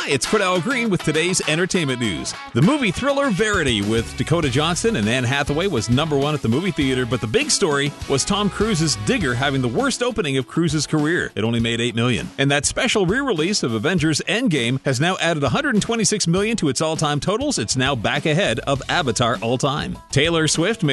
Hi, it's Cordell Green with today's entertainment news. The movie thriller Verity with Dakota Johnson and Anne Hathaway was #1 at the movie theater, but the big story was Tom Cruise's Digger having the worst opening of Cruise's career. It only made $8 million. And that special re-release of Avengers Endgame has now added $126 million to its all-time totals. It's now back ahead of Avatar all-time. Taylor Swift made